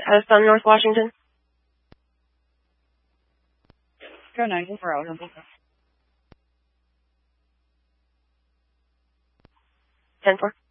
House on North Washington. Go 94 out. 10-4.